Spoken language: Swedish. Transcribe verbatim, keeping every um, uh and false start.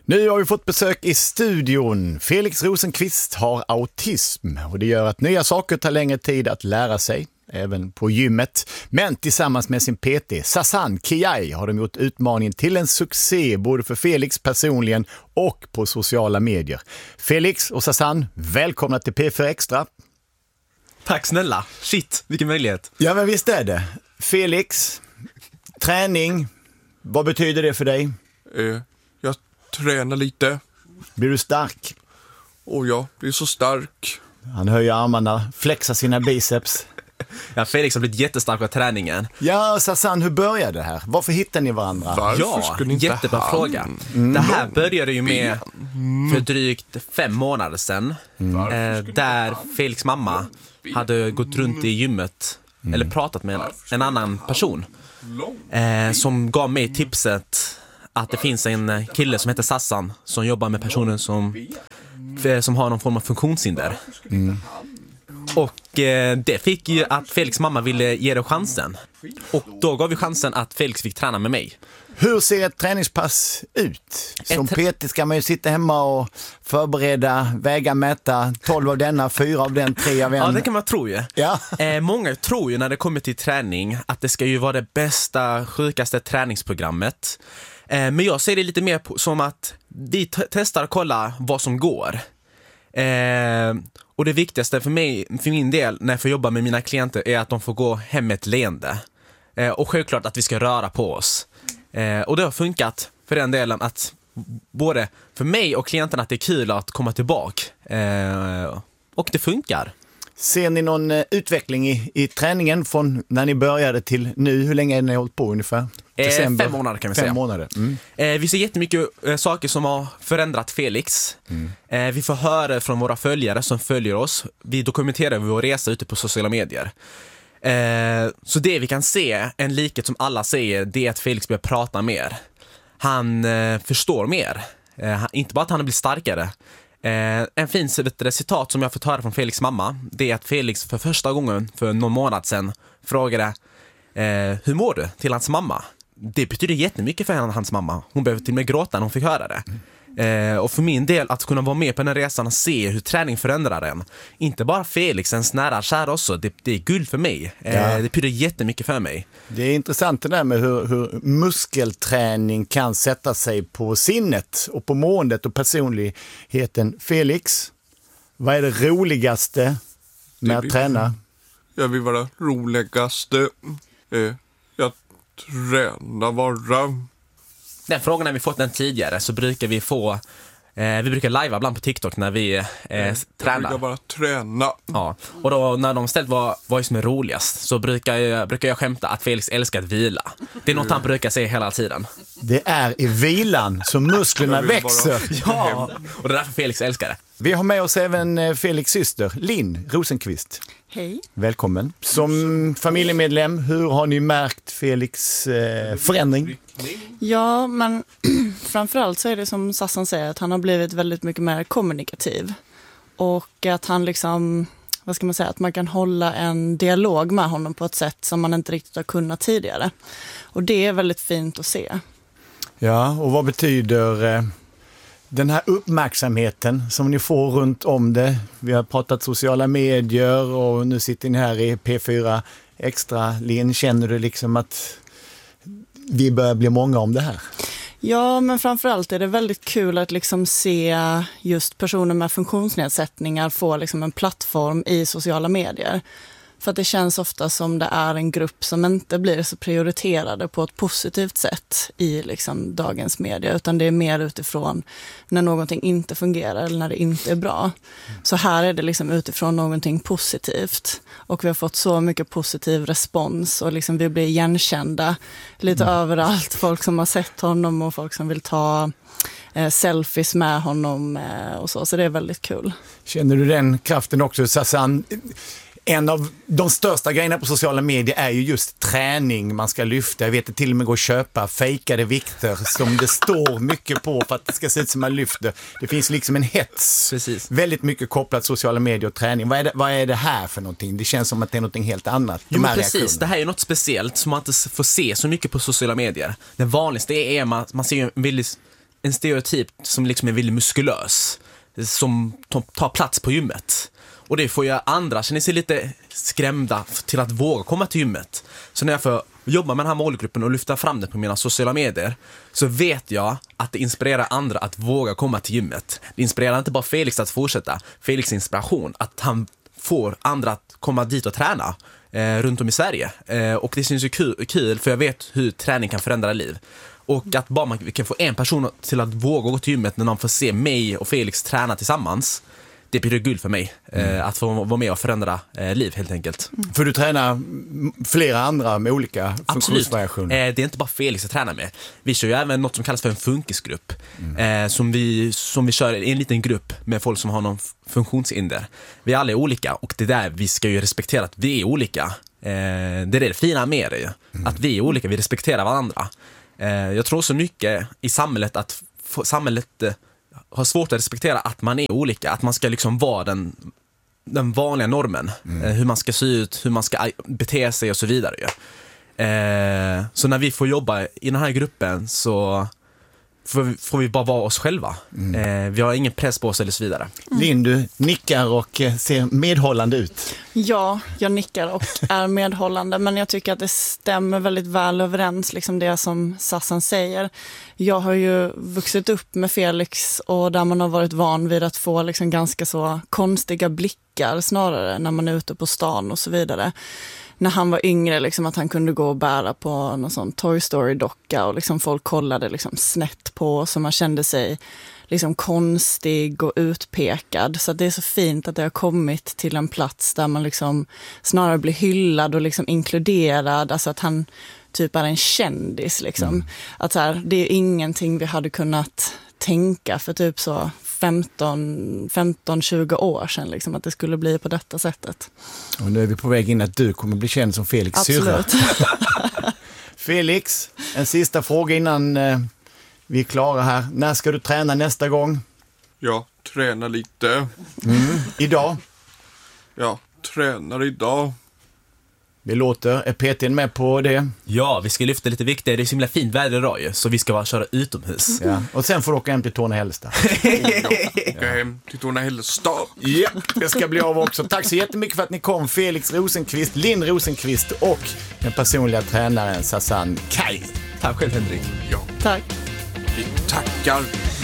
Nu har vi fått besök i studion. Felix Rosenqvist har autism och det gör att nya saker tar längre tid att lära sig, även på gymmet. Men tillsammans med sin P T, Sazan Kiai, har de gjort utmaningen till en succé både för Felix personligen och på sociala medier. Felix och Sazan, välkomna till P fyra Extra. Tack snälla. Shit, vilken möjlighet. Ja, men visst är det. Felix, träning, vad betyder det för dig? Eh, jag tränar lite. Blir du stark? Och jag blir så stark. Han höjer armarna, flexar sina biceps. Ja, Felix har blivit jättestark av träningen. Ja, Sazan, hur började det här? Varför hittade ni varandra? Varför Ja, skulle inte jättebra han? fråga. Mm. Det här började ju med för drygt fem månader sedan. Mm. Eh, där Felix mamma hade gått runt i gymmet Mm. eller pratat med en, en annan person. Eh, som gav mig tipset att det finns en kille som heter Sazan som jobbar med personer som, som har någon form av funktionshinder. Mm. Och eh, det fick ju att Felix mamma ville ge det chansen. Och då gav vi chansen att Felix fick träna med mig. Hur ser ett träningspass ut? Som Ett- P T ska man ju sitta hemma och förbereda, väga, mäta, tolv av denna, fyra av den, tre av en. Ja, det kan man tro ju. Ja. Eh, många tror ju när det kommer till träning att det ska ju vara det bästa, sjukaste träningsprogrammet. Eh, men jag ser det lite mer på, som att vi t- testar och kollar vad som går. Eh, och det viktigaste för mig, för min del, när jag får jobba med mina klienter är att de får gå hem med ett leende. Eh, och självklart att vi ska röra på oss. Eh, och det har funkat för den delen att både för mig och klienterna att det är kul att komma tillbaka. Eh, och det funkar. Ser ni någon eh, utveckling i, i träningen från när ni började till nu? Hur länge har ni hållit på ungefär? Eh, December? fem månader kan vi Fem säga. månader. Mm. Eh, vi ser jättemycket eh, saker som har förändrat Felix. Mm. Eh, vi får höra från våra följare som följer oss. Vi dokumenterar vår resa ute på sociala medier. Eh, så det vi kan se, en likhet som alla säger, det är att Felix börjar prata mer. Han eh, förstår mer. Eh, han, inte bara att han har blivit starkare. Eh, en fin citat som jag fått höra från Felix mamma, det är att Felix för första gången för någon månad sedan frågade eh, hur mår du till hans mamma. Det betyder jättemycket för hans mamma. Hon behövde till och med gråta när hon fick höra det. Eh, och för min del, att kunna vara med på den här resan och se hur träning förändrar en. Inte bara Felix, ens nära kär också. Det, det är guld för mig. Eh, Ja. Det betyder jättemycket för mig. Det är intressant det där med hur, hur muskelträning kan sätta sig på sinnet och på måendet och personligheten. Felix, vad är det roligaste med att blir- träna? Jag vill vara roligaste. Eh, jag tränar bara. Den frågan har vi fått den tidigare, så brukar vi få eh, vi brukar live ibland på TikTok när vi eh, Jag vill tränar. bara träna. Ja. Och då när de ställt vad, vad är som är roligast, så brukar jag, brukar jag skämta att Felix älskar att vila. Det är något han brukar säga hela tiden. Det är i vilan som musklerna Jag vill bara- växer. Ja, och det är därför Felix älskar det. Vi har med oss även eh, Felix syster, Linn Rosenqvist. Hej. Välkommen. Som familjemedlem, hur har ni märkt Felix eh, förändring? Ja, men framförallt så är det som Sazan säger att han har blivit väldigt mycket mer kommunikativ. Och att han liksom, vad ska man säga, att man kan hålla en dialog med honom på ett sätt som man inte riktigt har kunnat tidigare. Och det är väldigt fint att se. Ja, och vad betyder eh, den här uppmärksamheten som ni får runt om det? Vi har pratat sociala medier och nu sitter ni här i P fyra Extra. Linn, känner du liksom att vi börjar bli många om det här? Ja, men framförallt är det väldigt kul att liksom se just personer med funktionsnedsättningar få liksom en plattform i sociala medier. För att det känns ofta som det är en grupp som inte blir så prioriterade på ett positivt sätt i liksom dagens media, utan det är mer utifrån när någonting inte fungerar eller när det inte är bra. Så här är det liksom utifrån någonting positivt. Och vi har fått så mycket positiv respons och liksom vi blir igenkända lite mm. överallt. Folk som har sett honom och folk som vill ta eh, selfies med honom eh, och så. Så det är väldigt kul. Känner du den kraften också, Sazan? En av de största grejerna på sociala medier är ju just träning man ska lyfta. Jag vet att till och med går att köpa fejkade vikter som det står mycket på för att det ska se ut som man lyfter. Det finns liksom en hets. Precis. Väldigt mycket kopplat till sociala medier och träning. Vad är det, vad är det här för någonting? Det känns som att det är någonting helt annat. Jo, men precis. Det här är något speciellt som man inte får se så mycket på sociala medier. Det vanligaste är att man, man ser en väldigt en stereotyp som liksom är väldigt muskulös, som tar plats på gymmet. Och det får ju andra känna sig lite skrämda till att våga komma till gymmet. Så när jag får jobba med den här målgruppen och lyfta fram det på mina sociala medier, så vet jag att det inspirerar andra att våga komma till gymmet. Det inspirerar inte bara Felix att fortsätta. Felix inspiration, att han får andra att komma dit och träna eh, runt om i Sverige. Eh, och det syns ju kul, kul, för jag vet hur träning kan förändra liv. Och att bara man kan få en person till att våga gå till gymmet när man får se mig och Felix träna tillsammans, det blir guld för mig. Mm. eh, Att få vara med och förändra eh, liv helt enkelt. Mm. För du tränar flera andra med olika funktionsvariationer. Eh, det är inte bara Felix jag tränar med. Vi kör ju även något som kallas för en funkisgrupp. Mm. eh, som, vi, som vi kör i en liten grupp med folk som har någon funktionshinder. Vi alla är olika, och det där vi ska ju respektera att vi är olika. eh, Det är det fina med det. Mm. Att vi är olika, vi respekterar varandra. eh, Jag tror så mycket i samhället att få, samhället eh, har svårt att respektera att man är olika, att man ska liksom vara den, den vanliga normen. Mm. eh, Hur man ska se ut, hur man ska bete sig och så vidare. eh, Så när vi får jobba i den här gruppen så får vi, får vi bara vara oss själva. mm. eh, Vi har ingen press på oss eller så vidare. mm. Linn, du nickar och ser medhållande ut. Ja, jag nickar och är medhållande, men jag tycker att det stämmer väldigt väl överens, liksom det som Sassan säger. Jag har ju vuxit upp med Felix, och där man har varit van vid att få liksom ganska så konstiga blickar snarare när man är ute på stan och så vidare. När han var yngre, liksom, att han kunde gå och bära på någon sån Toy Story-docka, och liksom folk kollade liksom snett på, så man kände sig liksom konstig och utpekad. Så att det är så fint att det har kommit till en plats där man liksom snarare blir hyllad och liksom inkluderad. Alltså att han typ är en kändis. Liksom. Mm. Att så här, det är ingenting vi hade kunnat tänka för typ så femton tjugo år sedan, liksom, att det skulle bli på detta sättet. Och nu är vi på väg in att du kommer bli känd som Felix syrra. Felix, en sista fråga innan eh, vi är klara här. När ska du träna nästa gång? Jag tränar lite. Mm. Idag? Jag tränar idag. Vi låter. Är P T:n med på det? Ja, vi ska lyfta lite viktigt. Det är så himla fint väder idag ju, så vi ska bara köra utomhus. Ja. Och sen får du åka hem till Torne-Hällestad. Åka hem till Torne-Hällestad. Ja, det ska bli av också. Tack så jättemycket för att ni kom, Felix Rosenqvist, Linn Rosenqvist och den personliga tränaren Sassan Kaj. Tack själv, Henrik. Ja. Tack. Vi tackar.